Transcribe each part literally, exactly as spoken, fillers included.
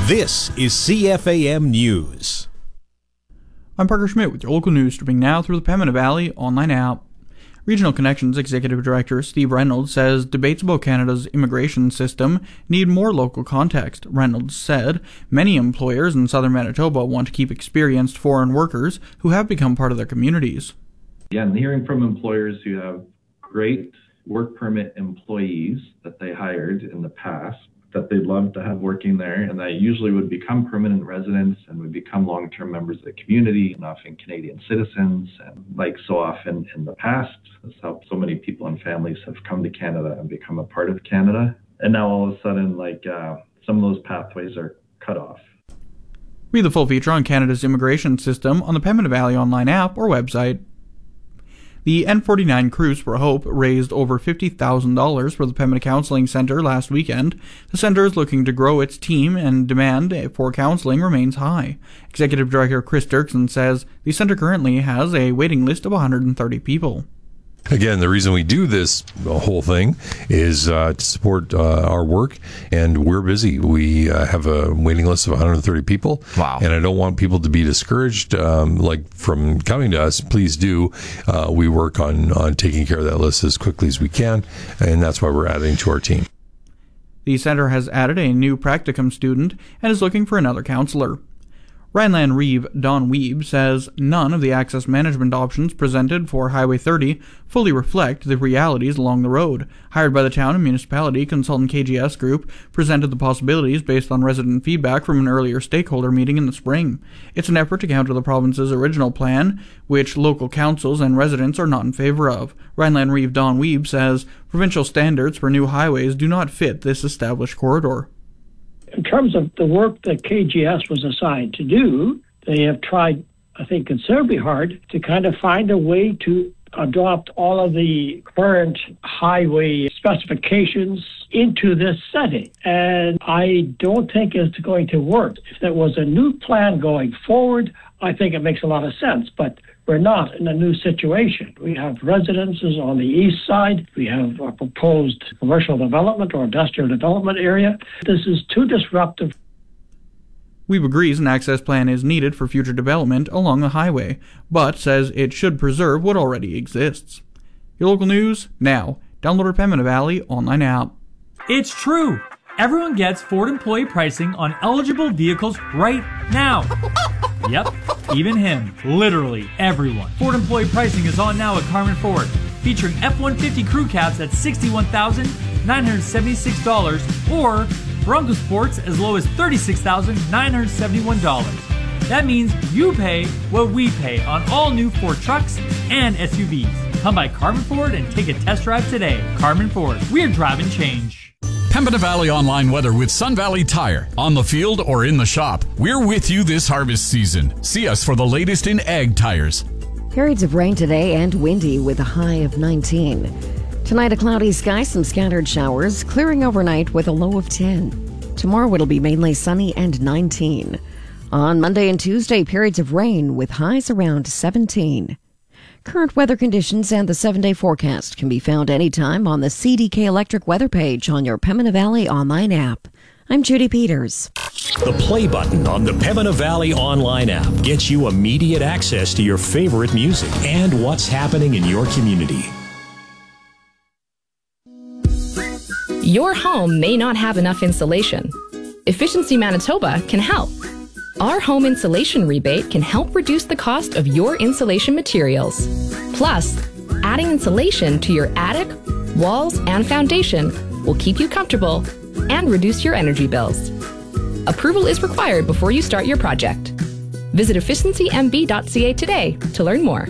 This is C F A M News. I'm Parker Schmidt with your local news, streaming now through the Pembina Valley online app. Regional Connections Executive Director Steve Reynolds says debates about Canada's immigration system need more local context. Reynolds said many employers in southern Manitoba want to keep experienced foreign workers who have become part of their communities. Yeah, and hearing from employers who have great work permit employees that they hired in the past that they'd love to have working there, and that usually would become permanent residents and would become long-term members of the community and often Canadian citizens. And like so often in the past, that's how so many people and families have come to Canada and become a part of Canada. And now all of a sudden, like uh, some of those pathways are cut off. Read the full feature on Canada's immigration system on the Pembina Valley online app or website. The N forty-nine Cruise for Hope raised over fifty thousand dollars for the Pembina Counseling Centre last weekend. The centre is looking to grow its team, and demand for counseling remains high. Executive Director Chris Dirksen says the centre currently has a waiting list of one hundred thirty people. Again, the reason we do this whole thing is uh, to support uh, our work, and we're busy. We uh, have a waiting list of one hundred thirty people. Wow. And I don't want people to be discouraged um, like from coming to us. Please do. Uh, we work on, on taking care of that list as quickly as we can, and that's why we're adding to our team. The centre has added a new practicum student and is looking for another counsellor. Rhineland Reeve Don Weeb says none of the access management options presented for Highway thirty fully reflect the realities along the road. Hired by the town and municipality, consultant K G S Group presented the possibilities based on resident feedback from an earlier stakeholder meeting in the spring. It's an effort to counter the province's original plan, which local councils and residents are not in favor of. Rhineland Reeve Don Weeb says provincial standards for new highways do not fit this established corridor. In terms of the work that K G S was assigned to do, they have tried, I think, considerably hard to kind of find a way to adopt all of the current highway specifications into this setting. And I don't think it's going to work. If there was a new plan going forward, I think it makes a lot of sense. But we're not in a new situation. We have residences on the east side. We have a proposed commercial development or industrial development area. This is too disruptive. Weeb agrees an access plan is needed for future development along the highway, but says it should preserve what already exists. Your local news now. Download our Pembina Valley online app. It's true. Everyone gets Ford employee pricing on eligible vehicles right now. Yep, even him. Literally everyone. Ford employee pricing is on now at Carmen Ford, featuring F one fifty crew cabs at sixty-one thousand nine hundred seventy-six dollars or Bronco Sports as low as thirty-six thousand nine hundred seventy-one dollars. That means you pay what we pay on all new Ford trucks and S U Vs. Come by Carmen Ford and take a test drive today. Carmen Ford, we're driving change. Pembina Valley Online weather with Sun Valley Tire. On the field or in the shop, we're with you this harvest season. See us for the latest in ag tires. Periods of rain today and windy with a high of nineteen. Tonight, a cloudy sky, some scattered showers, clearing overnight with a low of ten. Tomorrow, it'll be mainly sunny and nineteen. On Monday and Tuesday, periods of rain with highs around seventeen. Current weather conditions and the seven-day forecast can be found anytime on the C D K Electric weather page on your Pembina Valley online app. I'm Judy Peters. The play button on the Pembina Valley online app gets you immediate access to your favorite music and what's happening in your community. Your home may not have enough insulation. Efficiency Manitoba can help. Our home insulation rebate can help reduce the cost of your insulation materials. Plus, adding insulation to your attic, walls, and foundation will keep you comfortable and reduce your energy bills. Approval is required before you start your project. Visit efficiency m b dot c a today to learn more.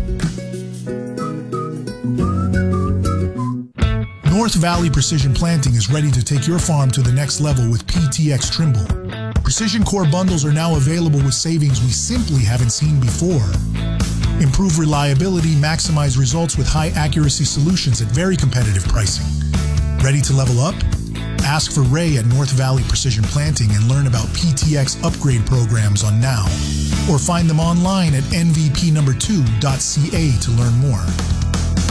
North Valley Precision Planting is ready to take your farm to the next level with P T X Trimble. Precision Core bundles are now available with savings we simply haven't seen before. Improve reliability, maximize results with high accuracy solutions at very competitive pricing. Ready to level up? Ask for Ray at North Valley Precision Planting and learn about P T X upgrade programs on Now. Or find them online at N V P number two dot c a to learn more.